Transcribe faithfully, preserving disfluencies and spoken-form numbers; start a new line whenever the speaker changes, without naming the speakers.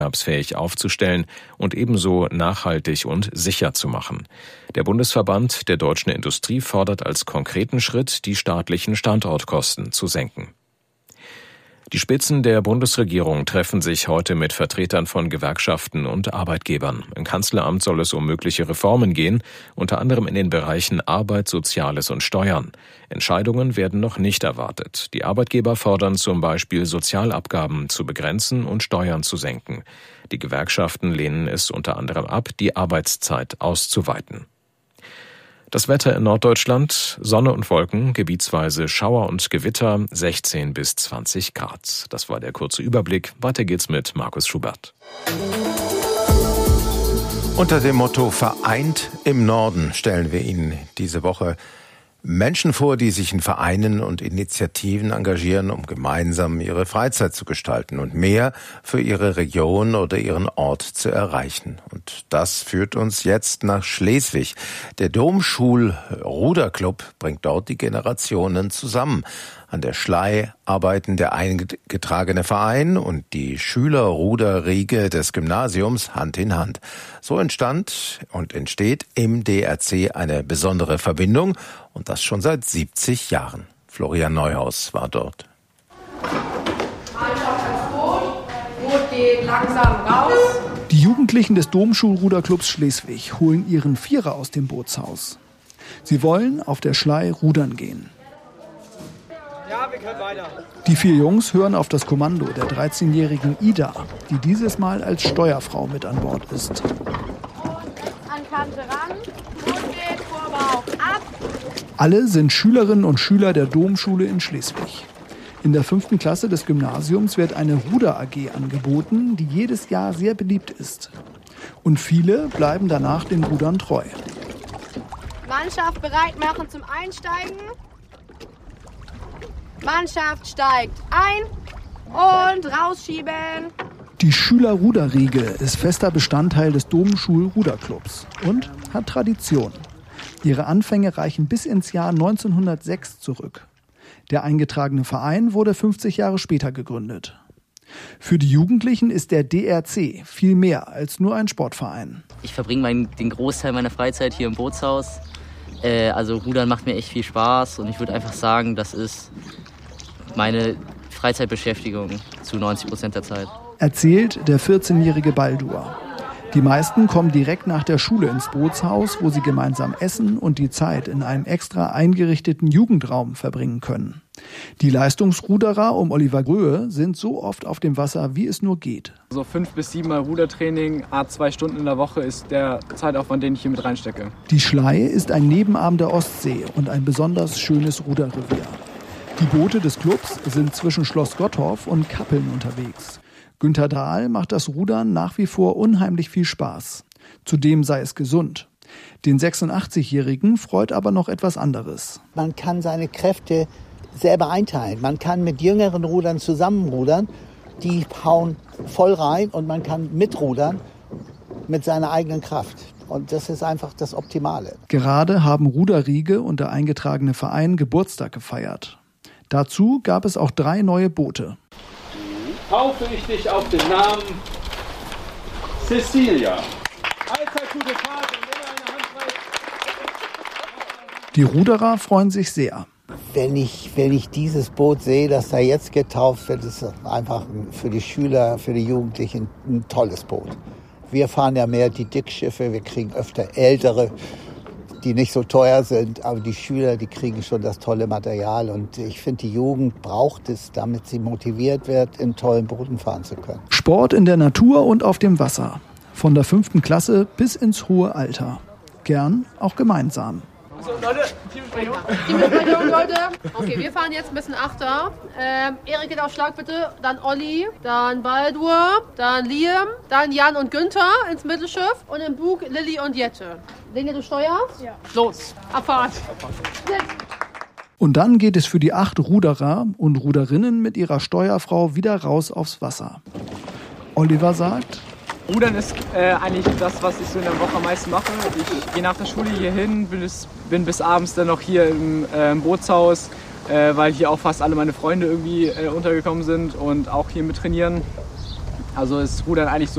wettbewerbsfähig aufzustellen und ebenso nachhaltig und sicher zu machen. Der Bundesverband der deutschen Industrie fordert als konkreten Schritt, die staatlichen Standortkosten zu senken. Die Spitzen der Bundesregierung treffen sich heute mit Vertretern von Gewerkschaften und Arbeitgebern. Im Kanzleramt soll es um mögliche Reformen gehen, unter anderem in den Bereichen Arbeit, Soziales und Steuern. Entscheidungen werden noch nicht erwartet. Die Arbeitgeber fordern zum Beispiel, Sozialabgaben zu begrenzen und Steuern zu senken. Die Gewerkschaften lehnen es unter anderem ab, die Arbeitszeit auszuweiten. Das Wetter in Norddeutschland: Sonne und Wolken, gebietsweise Schauer und Gewitter, sechzehn bis zwanzig Grad. Das war der kurze Überblick. Weiter geht's mit Markus Schubert.
Unter dem Motto Vereint im Norden stellen wir Ihnen diese Woche Menschen vor, die sich in Vereinen und Initiativen engagieren, um gemeinsam ihre Freizeit zu gestalten und mehr für ihre Region oder ihren Ort zu erreichen. Und das führt uns jetzt nach Schleswig. Der Domschul-Ruderclub bringt dort die Generationen zusammen. An der Schlei arbeiten der eingetragene Verein und die Schülerruderriege des Gymnasiums Hand in Hand. So entstand und entsteht im D R C eine besondere Verbindung, und das schon seit siebzig Jahren. Florian Neuhaus war dort.
Boot geht langsam raus.
Die Jugendlichen des Domschul-Ruderclubs Schleswig holen ihren Vierer aus dem Bootshaus. Sie wollen auf der Schlei rudern gehen.
Ja, wir können weiter.
Die vier Jungs hören auf das Kommando der dreizehnjährigen Ida, die dieses Mal als Steuerfrau mit an Bord ist.
An Kante ran, und geht Vorbauch ab.
Alle sind Schülerinnen und Schüler der Domschule in Schleswig. In der fünften Klasse des Gymnasiums wird eine Ruder-A G angeboten, die jedes Jahr sehr beliebt ist. Und viele bleiben danach den Rudern treu.
Mannschaft bereit machen zum Einsteigen. Mannschaft steigt ein und rausschieben.
Die Schülerruderriege ist fester Bestandteil des Domschul-Ruderclubs und hat Tradition. Ihre Anfänge reichen bis ins Jahr neunzehnhundertsechs zurück. Der eingetragene Verein wurde fünfzig Jahre später gegründet. Für die Jugendlichen ist der D R C viel mehr als nur ein Sportverein.
Ich verbringe meinen, den Großteil meiner Freizeit hier im Bootshaus. Äh, also Rudern macht mir echt viel Spaß und ich würde einfach sagen, das ist meine Freizeitbeschäftigung zu neunzig Prozent der Zeit.
Erzählt der vierzehnjährige Baldur. Die meisten kommen direkt nach der Schule ins Bootshaus, wo sie gemeinsam essen und die Zeit in einem extra eingerichteten Jugendraum verbringen können. Die Leistungsruderer um Oliver Gröhe sind so oft auf dem Wasser, wie es nur geht.
So fünf bis sieben Mal Rudertraining, a zwei Stunden in der Woche ist der Zeitaufwand, den ich hier mit reinstecke.
Die Schlei ist ein Nebenarm der Ostsee und ein besonders schönes Ruderrevier. Die Boote des Clubs sind zwischen Schloss Gottorf und Kappeln unterwegs. Günter Dahl macht das Rudern nach wie vor unheimlich viel Spaß. Zudem sei es gesund. Den sechsundachtzigjährigen freut aber noch etwas anderes.
Man kann seine Kräfte selber einteilen. Man kann mit jüngeren Rudern zusammenrudern. Die hauen voll rein und man kann mitrudern mit seiner eigenen Kraft. Und das ist einfach das Optimale.
Gerade haben Ruderriege und der eingetragene Verein Geburtstag gefeiert. Dazu gab es auch drei neue Boote.
Taufe ich dich auf den Namen Cecilia. Allzeit gute Fahrt und immer eine Handreichung.
Die Ruderer freuen sich sehr.
Wenn ich, wenn ich dieses Boot sehe, das da jetzt getauft wird, ist es einfach für die Schüler, für die Jugendlichen ein tolles Boot. Wir fahren ja mehr die Dickschiffe, wir kriegen öfter ältere, die nicht so teuer sind, aber die Schüler, die kriegen schon das tolle Material und ich finde, die Jugend braucht es, damit sie motiviert wird, in tollen Booten fahren zu können.
Sport in der Natur und auf dem Wasser. Von der fünften Klasse bis ins hohe Alter. Gern auch gemeinsam.
So, Leute, Teambesprechung. Teambesprechung, Leute. Okay, wir fahren jetzt ein bisschen Achter. Ähm, Erik geht auf Schlag bitte, dann Olli, dann Baldur, dann Liam, dann Jan und Günther ins Mittelschiff und im Bug Lilly und Jette. Lilly, du steuerst? Ja. Los, Abfahrt.
Und dann geht es für die acht Ruderer und Ruderinnen mit ihrer Steuerfrau wieder raus aufs Wasser. Oliver sagt:
Rudern ist äh, eigentlich das, was ich so in der Woche am meisten mache. Ich gehe nach der Schule hier hin, bin, bin bis abends dann noch hier im, äh, im Bootshaus, äh, weil hier auch fast alle meine Freunde irgendwie äh, untergekommen sind und auch hier mit trainieren. Also ist Rudern eigentlich so